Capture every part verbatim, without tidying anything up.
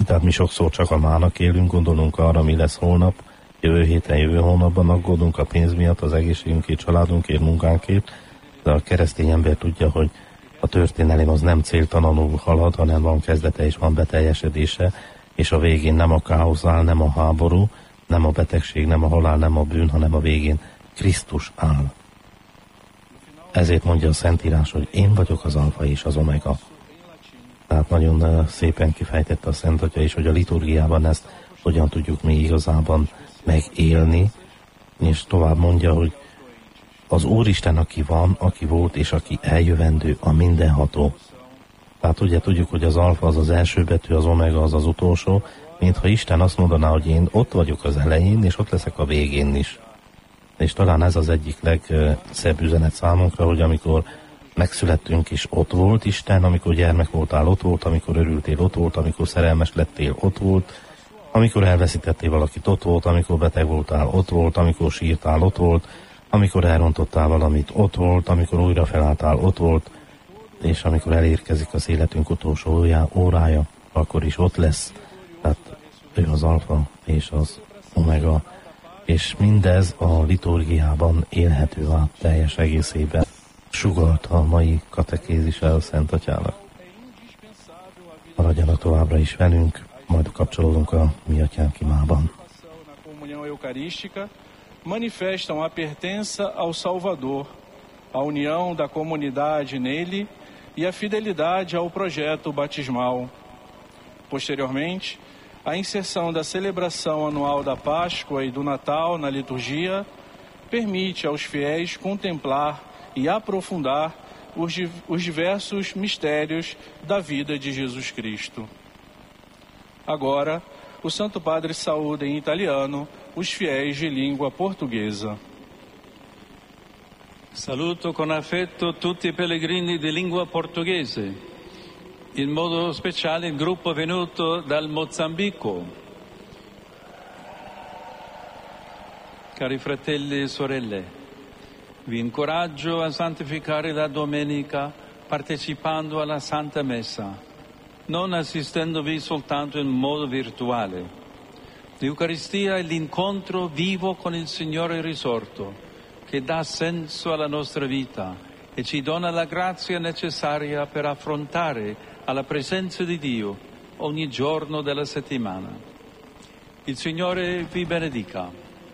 tehát mi sokszor csak a mának élünk, gondolunk arra, mi lesz holnap, jövő héten, jövő hónapban, aggódunk a pénz miatt, az egészségünkért, családunkért, munkánkért, de a keresztény ember tudja, hogy a történelem az nem céltalanul halad, hanem van kezdete és van beteljesedése, és a végén nem a káosz áll, nem a háború, nem a betegség, nem a halál, nem a bűn, hanem a végén Krisztus áll. Ezért mondja a Szentírás, hogy én vagyok az alfa és az omega. Tehát nagyon szépen kifejtette a Szent Atya is, hogy a liturgiában ezt hogyan tudjuk mi igazában megélni, és tovább mondja, hogy az Úristen, aki van, aki volt, és aki eljövendő, a mindenható. Tehát ugye tudjuk, hogy az alfa az az első betű, az omega az az utolsó, mintha Isten azt mondaná, hogy én ott vagyok az elején, és ott leszek a végén is. És talán ez az egyik legszebb üzenet számunkra, hogy amikor megszülettünk is, ott volt Isten, amikor gyermek voltál, ott volt, amikor örültél, ott volt, amikor szerelmes lettél, ott volt, amikor elveszítettél valakit, ott volt, amikor beteg voltál, ott volt, amikor sírtál, ott volt, amikor elrontottál valamit, ott volt, amikor újra felálltál, ott volt, és amikor elérkezik az életünk utolsó órája, akkor is ott lesz. Tehát ő az alfa és az omega, és mindez a liturgiában élhető át teljes egészében. Sugalt a mai katekézise a Szent Atyának. Maradjanak továbbra is velünk, majd kapcsolódunk a Mi Atyánk imában. Manifestam a pertença ao Salvador, a união da comunidade nele e a fidelidade ao projeto batismal. Posteriormente, a inserção da celebração anual da Páscoa e do Natal na liturgia permite aos fiéis contemplar e aprofundar os diversos mistérios da vida de Jesus Cristo. Agora, o Santo Padre saúda em italiano os fiéis de língua portuguesa. Saluto con affetto tutti i pellegrini di lingua portoghese, in modo speciale il gruppo venuto dal Mozambico. Cari fratelli e sorelle, vi incoraggio a santificare la domenica partecipando alla Santa Messa, non assistendovi soltanto in modo virtuale. L'Eucaristia è l'incontro vivo con il Signore risorto, che dà senso alla nostra vita e ci dona la grazia necessaria per affrontare alla presenza di Dio ogni giorno della settimana. Il Signore vi benedica.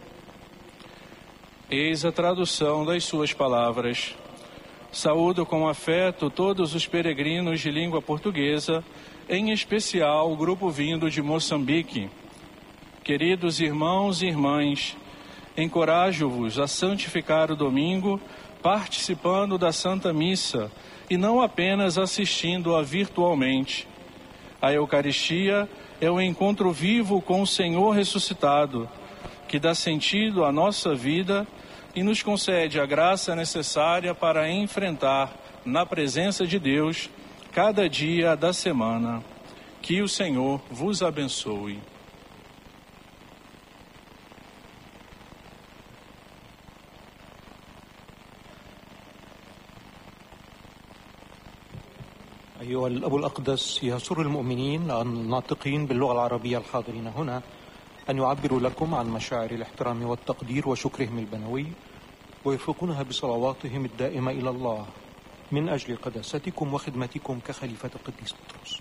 Eis a tradução das suas palavras. Saúdo com afeto todos os peregrinos de língua portuguesa, em especial o grupo vindo de Moçambique. Queridos irmãos e irmãs, encorajo-vos a santificar o domingo participando da Santa Missa e não apenas assistindo-a virtualmente. A Eucaristia é o encontro vivo com o Senhor ressuscitado, que dá sentido à nossa vida e nos concede a graça necessária para enfrentar, na presença de Deus, cada dia da semana. Que o Senhor vos abençoe. أيها الأب الأقدس، يسر المؤمنين الناطقين باللغة العربية الحاضرين هنا أن يعبروا لكم عن مشاعر الاحترام والتقدير وشكرهم البنوي ويرفقونها بصلواتهم الدائمة إلى الله من أجل قداستكم وخدمتكم كخليفة القديس بطرس.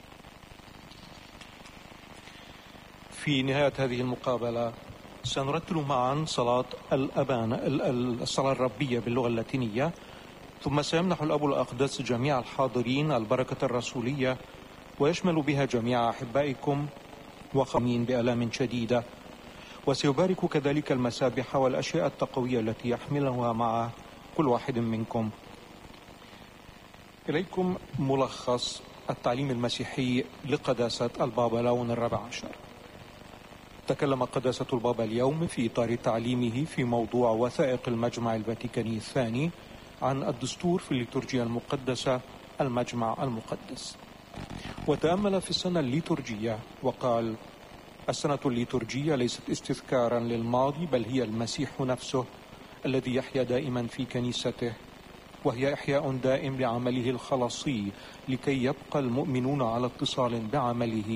في نهاية هذه المقابلة سنرتل معا صلاة الأبان الصلاة الربية باللغة اللاتينية، ثم سيمنح الأب الأقدس جميع الحاضرين البركة الرسولية ويشمل بها جميع أحبائكم وخامين بآلام شديدة، وسيبارك كذلك المسابح والأشياء التقوية التي يحملها معه كل واحد منكم. إليكم ملخص التعليم المسيحي لقداسة البابا لون الرابع عشر. تكلم قداسة البابا اليوم في إطار تعليمه في موضوع وثائق المجمع الفاتيكاني الثاني عن الدستور في الليتورجيا المقدسة المجمع المقدس، وتأمل في السنة الليتورجية وقال: السنة الليتورجية ليست استذكارا للماضي، بل هي المسيح نفسه الذي يحيا دائما في كنيسته، وهي إحياء دائم لعمله الخلاصي لكي يبقى المؤمنون على اتصال بعمله